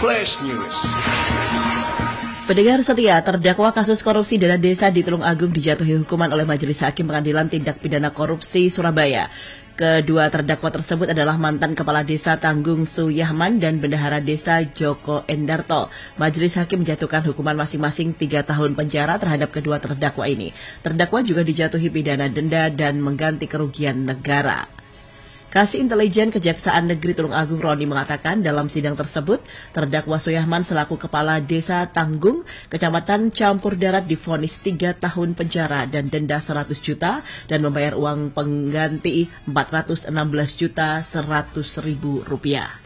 Flash News. Pendengar setia, terdakwa kasus korupsi dana desa di Tulung Agung dijatuhi hukuman oleh Majelis Hakim Pengadilan Tindak Pidana Korupsi Surabaya. Kedua terdakwa tersebut adalah mantan Kepala Desa Tanggung Suyahman dan Bendahara Desa Joko Endarto. Majelis Hakim menjatuhkan hukuman masing-masing 3 tahun penjara terhadap kedua terdakwa ini. Terdakwa juga dijatuhi pidana denda dan mengganti kerugian negara. Kasih Intelijen Kejaksaan Negeri Tulung Agung Roni mengatakan dalam sidang tersebut, terdakwa Suyahman selaku Kepala Desa Tanggung, Kecamatan Campur Darat divonis 3 tahun penjara dan denda 100 juta dan membayar uang pengganti 416.100.000 rupiah.